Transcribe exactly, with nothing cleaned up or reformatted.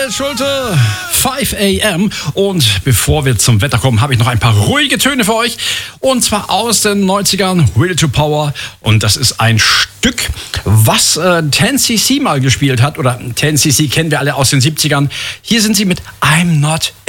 Michael Schulte, fünf a m Und bevor wir zum Wetter kommen, habe ich noch ein paar ruhige Töne für euch. Und zwar aus den neunzigern, Will to Power. Und das ist ein Stück, was äh, ten C C mal gespielt hat. Oder ten C C kennen wir alle aus den siebzigern. Hier sind sie mit I'm Not